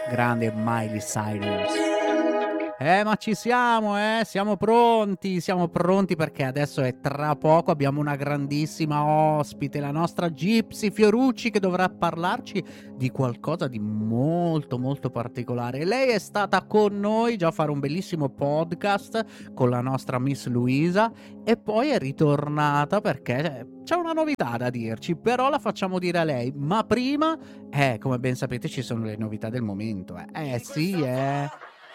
grande Miley Cyrus. Ma ci siamo, siamo pronti perché adesso è tra poco, abbiamo una grandissima ospite, la nostra Gypsy Fiorucci, che dovrà parlarci di qualcosa di molto molto particolare. Lei è stata con noi già a fare un bellissimo podcast con la nostra Miss Luisa e poi è ritornata perché c'è una novità da dirci, però la facciamo dire a lei. Ma prima, come ben sapete, ci sono le novità del momento. Sì,